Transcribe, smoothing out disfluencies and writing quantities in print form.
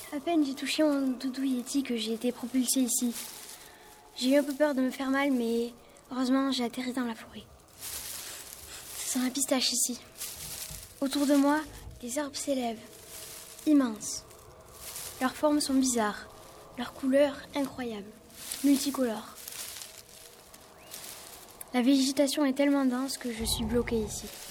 À peine j'ai touché mon doudou Yeti que j'ai été propulsée ici. J'ai eu un peu peur de me faire mal, mais heureusement j'ai atterri dans la forêt. Ça sent la pistache ici. Autour de moi, des arbres s'élèvent, immenses. Leurs formes sont bizarres, leurs couleurs incroyables, multicolores. La végétation est tellement dense que je suis bloquée ici.